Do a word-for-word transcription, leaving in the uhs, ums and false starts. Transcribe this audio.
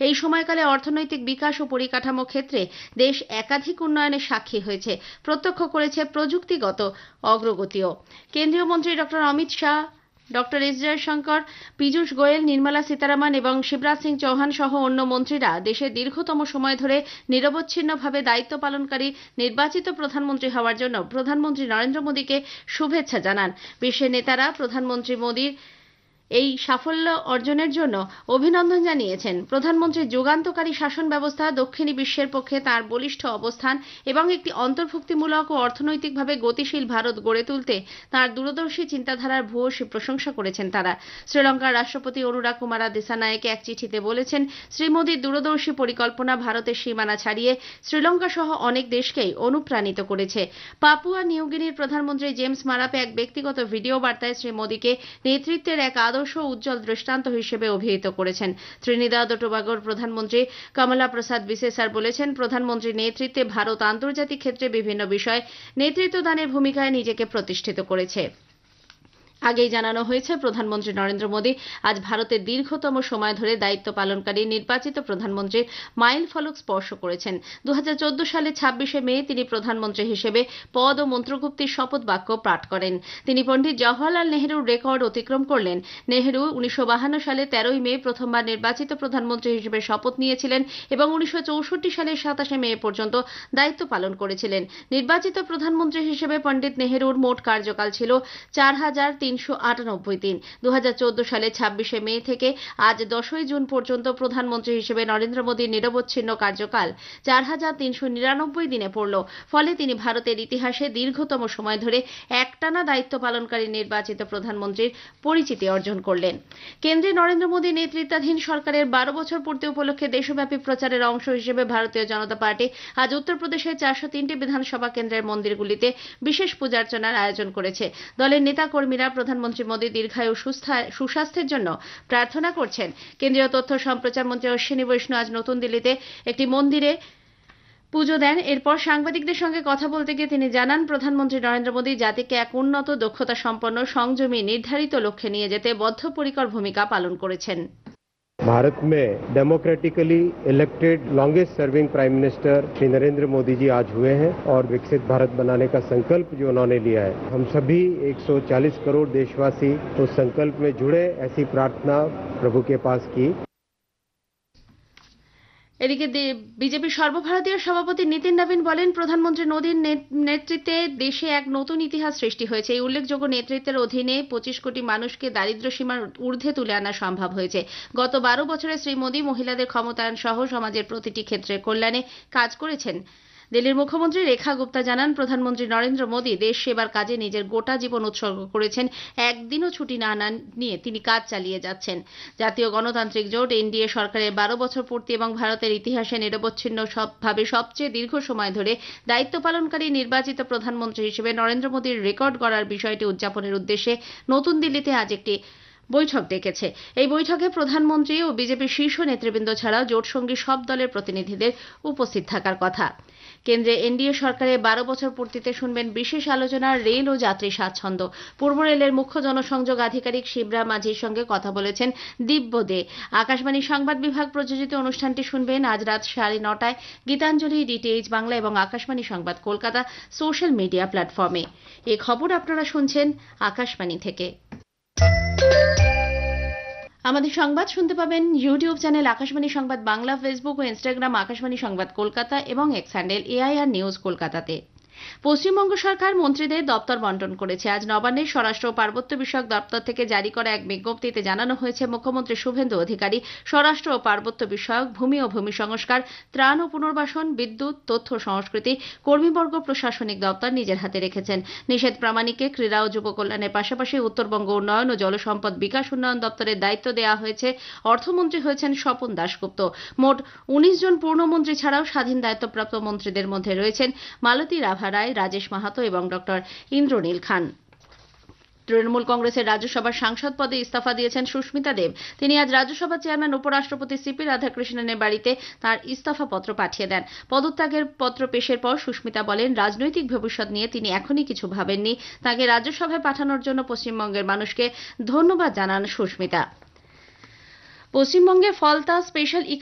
এই সময়কালে অর্থনৈতিক বিকাশ ও পরিকাঠামো ক্ষেত্রে দেশ একাধিক উন্নয়নের সাক্ষী হয়েছে, প্রত্যক্ষ করেছে প্রযুক্তিগত অগ্রগতিও। কেন্দ্রীয় মন্ত্রী doctor Amit Shah, doctor S Jaishankar, Piyush Goyal, Nirmala Sitharaman এবং শিবরাজ সিং চৌহান সহ অন্য মন্ত্রীরা দেশের দীর্ঘতম সময় ধরে নিরবচ্ছিন্নভাবে দায়িত্ব পালনকারী নির্বাচিত প্রধানমন্ত্রী হওয়ার জন্য প্রধানমন্ত্রী নরেন্দ্র মোদীকে শুভেচ্ছা জানান। বিশ্বের নেতারা প্রধানমন্ত্রী মোদীর এই সাফল্য অর্জনের জন্য অভিনন্দন জানিয়েছেন। প্রধানমন্ত্রীর যুগান্তকারী শাসন ব্যবস্থা, দক্ষিণী বিশ্বের পক্ষে তাঁর বলিষ্ঠ অবস্থান এবং একটি অন্তর্ভুক্তিমূলক ও অর্থনৈতিকভাবে গতিশীল ভারত গড়ে তুলতে তাঁর দূরদর্শী চিন্তাধারার ভূয়সী প্রশংসা করেছেন তারা। শ্রীলঙ্কার রাষ্ট্রপতি অনুরাগ কুমারা দিসানায়েকে এক চিঠিতে বলেছেন, শ্রী মোদীর দূরদর্শী পরিকল্পনা ভারতের সীমানা ছাড়িয়ে শ্রীলঙ্কা সহ অনেক দেশকেই অনুপ্রাণিত করেছে। পাপুয়া নিউগিনির প্রধানমন্ত্রী জেমস মারাপে এক ব্যক্তিগত ভিডিও বার্তায় শ্রী মোদীকে নেতৃত্বের এক আদর্শ উজ্জ্বল দৃষ্টান্ত হিসেবে অভিহিত করেছেন। ত্রিনিদাদ ও টোবাগোর প্রধানমন্ত্রী কমলা প্রসাদ বিসেসার বলেছেন, প্রধানমন্ত্রীর নেতৃত্বে ভারত আন্তর্জাতিক ক্ষেত্রে বিভিন্ন বিষয়ে নেতৃত্বদানের ভূমিকায় নিজেকে প্রতিষ্ঠিত করেছে। আগেই জানানো হয়েছে, প্রধানমন্ত্রী নরেন্দ্র মোদী আজ ভারতের দীর্ঘতম সময় ধরে দায়িত্ব পালনকারী নির্বাচিত প্রধানমন্ত্রীর মাইল ফলক স্পর্শ করেছেন। দু হাজার চোদ্দ সালের ছাব্বিশে মে তিনি প্রধানমন্ত্রী হিসেবে পদ ও মন্ত্রগুপ্তির শপথ বাক্য পাঠ করেন। তিনি পণ্ডিত জওহরলাল নেহরুর রেকর্ড অতিক্রম করলেন। নেহরু উনিশশো বাহান্ন সালে তেরোই মে প্রথমবার নির্বাচিত প্রধানমন্ত্রী হিসেবে শপথ নিয়েছিলেন এবং উনিশশো চৌষট্টি সালের সাতাশে মে পর্যন্ত দায়িত্ব পালন করেছিলেন। নির্বাচিত প্রধানমন্ত্রী হিসেবে পণ্ডিত নেহরুর মোট কার্যকাল ছিল চার হাজার তিনশো আটানব্বই দিন। দু হাজার চোদ্দ সালে ছাব্বিশে মে থেকে আজ দশই জুন পর্যন্ত প্রধানমন্ত্রী হিসেবে নরেন্দ্র মোদীর নিরবচ্ছিন্ন কার্যকাল চার হাজার তিনশো নিরানব্বই দিনে পড়ল। ফলে তিনি ভারতের ইতিহাসে দীর্ঘতম সময় ধরে একটানা দায়িত্ব পালনকারী নির্বাচিত প্রধানমন্ত্রীর পরিচিতি অর্জন করলেন। কেন্দ্রে নরেন্দ্র মোদী নেতৃত্বাধীন সরকারের বারো বছর পূর্তি উপলক্ষে দেশব্যাপী প্রচারের অংশ হিসেবে ভারতীয় জনতা পার্টি আজ উত্তরপ্রদেশের চারশো তিনটি বিধানসভা কেন্দ্রের মন্দিরগুলিতে বিশেষ পূজার্চনার আয়োজন করেছে। দলের নেতাকর্মীরা প্রধানমন্ত্রী মোদী দীর্ঘায়ু সুস্বাস্থ্যের জন্য প্রার্থনা করছেন। কেন্দ্রীয় তথ্য সম্প্রচার মন্ত্রী অশ্বিনী বৈষ্ণব আজ নতুন দিল্লিতে একটি মন্দিরে পুজো দেন। এরপর সাংবাদিকদের সঙ্গে কথা বলতে গিয়ে তিনি জানান, প্রধানমন্ত্রী নরেন্দ্র মোদী জাতিকে এক উন্নত, দক্ষতা সম্পন্ন, সংযমী, নির্ধারিত লক্ষ্যে নিয়ে যেতে বদ্ধপরিকর ভূমিকা পালন করেছেন। भारत में democratically elected longest serving prime minister Shri Narendra Modi ji आज हुए हैं और विकसित भारत बनाने का संकल्प जो उन्होंने लिया है, हम सभी एक सौ चालीस करोड़ देशवासी उस संकल्प में जुड़े, ऐसी प्रार्थना प्रभु के पास की। এদিকে বিজেপি সর্বভারতীয় সভাপতি নীতিন নবীন বলেন, প্রধানমন্ত্রী মোদীর নেতৃত্বে দেশে এক নতুন ইতিহাস সৃষ্টি হয়েছে। এই উল্লেখযোগ্য নেতৃত্বের অধীনে পঁচিশ কোটি মানুষকে দারিদ্র্য সীমার ঊর্ধ্বে তুলে আনা সম্ভব হয়েছে। গত বারো বছরে শ্রী মোদী মহিলাদের ক্ষমতায়ন সহ সমাজের প্রতিটি ক্ষেত্রে কল্যাণে কাজ করেছেন। দিল্লির মুখ্যমন্ত্রী রেখা গুপ্তা জানান, প্রধানমন্ত্রী নরেন্দ্র মোদী দেশ সেবার কাজে নিজের গোটা জীবন উৎসর্গ করেছেন। একদিনও ছুটি না নিয়ে তিনি কাজ চালিয়ে যাচ্ছেন। জাতীয় গণতান্ত্রিক জোট এনডিএ সরকারের বারো বছর পূর্তি এবং ভারতের ইতিহাসে নিরবচ্ছিন্ন ভাবে সবচেয়ে দীর্ঘ সময় ধরে দায়িত্ব পালনকারী নির্বাচিত প্রধানমন্ত্রী হিসেবে নরেন্দ্র মোদীর রেকর্ড গড়ার বিষয়টি উদযাপনের উদ্দেশ্যে নতুন দিল্লিতে আজ একটি বৈঠক ডেকেছে। এই বৈঠকে প্রধানমন্ত্রী ও বিজেপির শীর্ষ নেতৃবৃন্দ ছাড়াও জোটসঙ্গী সব দলের প্রতিনিধিদের উপস্থিত থাকার কথা। কেন্দ্রে এনডিএ সরকারের বারো বছর পূর্তিতে শুনবেন বিশেষ আলোচনা রেল ও যাত্রী স্বাচ্ছন্দ্য। পূর্ব রেলের মুখ্য জনসংযোগ আধিকারিক শিবরা মাঝির সঙ্গে কথা বলেছেন দিব্য দে। আকাশবাণী সংবাদ বিভাগ প্রযোজিত অনুষ্ঠানটি শুনবেন আজ রাত সাড়ে নটায় গীতাঞ্জলি, ডিটিএইচ বাংলা এবং আকাশবাণী সংবাদ কলকাতা সোশ্যাল মিডিয়া প্ল্যাটফর্মে। এই খবর আপনারা শুনছেন আকাশবাণী থেকে। আমাদের সংবাদ শুনতে পাবেন ইউটিউব চ্যানেল আকাশবাণী সংবাদ বাংলা, ফেসবুক ও ইনস্টাগ্রাম আকাশবাণী সংবাদ কলকাতা এবং এক্স হ্যান্ডেল এআইআর নিউজ কলকাতাতে। পশ্চিমবঙ্গ সরকার মন্ত্রীদের দপ্তর বন্টন করেছে। আজ নবান্নের স্বরাষ্ট্র ও পার্বত্য বিষয়ক দপ্তর থেকে জারি করা এক বিজ্ঞপ্তিতে জানানো হয়েছে, মুখ্যমন্ত্রী শুভেন্দু অধিকারী স্বরাষ্ট্র ও পার্বত্য বিষয়ক, ভূমি ও ভূমি সংস্কার, ত্রাণ ও পুনর্বাসন, বিদ্যুৎ, তথ্য সংস্কৃতি, কর্মীবর্গ প্রশাসনিক দপ্তর নিজের হাতে রেখেছেন। নিষেধ প্রামাণিককে ক্রীড়া ও যুব কল্যাণের পাশাপাশি উত্তরবঙ্গ উন্নয়ন ও জলসম্পদ বিকাশ উন্নয়ন দপ্তরের দায়িত্ব দেওয়া হয়েছে। অর্থমন্ত্রী হয়েছেন স্বপন দাশগুপ্ত। মোট উনিশ জন পূর্ণমন্ত্রী ছাড়াও স্বাধীন দায়িত্বপ্রাপ্ত মন্ত্রীদের মধ্যে রয়েছেন মালতী রাভা রায়, রাজেশ মাহাতো এবং ডক্টর ইন্দ্রনীল খান। তৃণমূল কংগ্রেসের রাজ্যসভার সাংসদ পদে ইস্তফা দিয়েছেন সুস্মিতা দেব। তিনি আজ রাজ্যসভার চেয়ারম্যান উপরাষ্ট্রপতি সিপি রাধাকৃষ্ণনের বাড়িতে তাঁর ইস্তফা পত্র পাঠিয়ে দেন। পদত্যাগের পত্র পেশের পর সুস্মিতা বলেন, রাজনৈতিক ভবিষ্যৎ নিয়ে তিনি এখনই কিছু ভাবেননি। তাঁকে রাজ্যসভায় পাঠানোর জন্য পশ্চিমবঙ্গের মানুষকে ধন্যবাদ জানান সুস্মিতা। পশ্চিমবঙ্গে ফলতা স্পেশাল